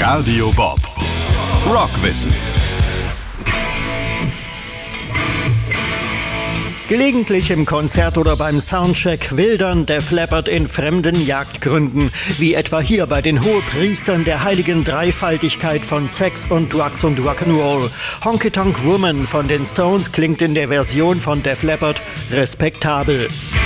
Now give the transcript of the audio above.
Radio Bob. Rockwissen. Gelegentlich im Konzert oder beim Soundcheck wildern Def Leppard in fremden Jagdgründen, wie etwa hier bei den Hohepriestern der heiligen Dreifaltigkeit von Sex und Drugs und Rock'n'Roll. Honky Tonk Woman von den Stones klingt in der Version von Def Leppard respektabel.